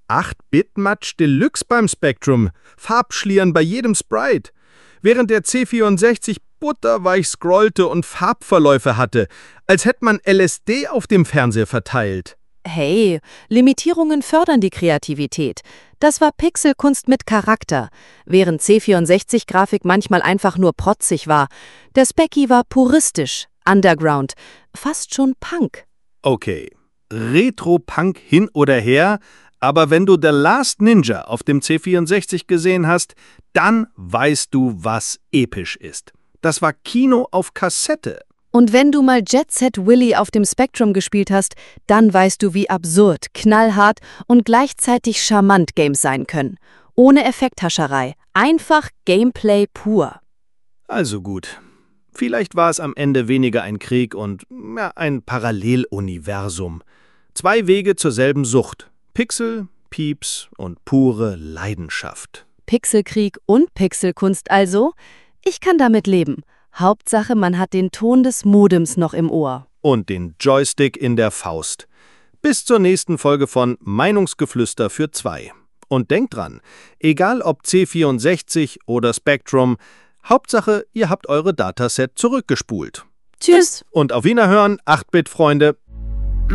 8-Bit-Match Deluxe beim Spectrum, Farbschlieren bei jedem Sprite. Während der C64 butterweich scrollte und Farbverläufe hatte, als hätte man LSD auf dem Fernseher verteilt. Hey, Limitierungen fördern die Kreativität. Das war Pixelkunst mit Charakter, während C64-Grafik manchmal einfach nur protzig war. Der Specky war puristisch, underground, fast schon Punk. Okay, Retro-Punk hin oder her, aber wenn du The Last Ninja auf dem C64 gesehen hast, dann weißt du, was episch ist. Das war Kino auf Kassette. Und wenn du mal Jet Set Willy auf dem Spectrum gespielt hast, dann weißt du, wie absurd, knallhart und gleichzeitig charmant Games sein können. Ohne Effekthascherei, einfach Gameplay pur. Also gut. Vielleicht war es am Ende weniger ein Krieg und ein Paralleluniversum. 2 Wege zur selben Sucht. Pixel, Pieps und pure Leidenschaft. Pixelkrieg und Pixelkunst also? Ich kann damit leben. Hauptsache, man hat den Ton des Modems noch im Ohr. Und den Joystick in der Faust. Bis zur nächsten Folge von Meinungsgeflüster für 2. Und denkt dran, egal ob C64 oder Spectrum, Hauptsache, ihr habt eure Dataset zurückgespult. Tschüss. Und auf Wiederhören, 8-Bit-Freunde.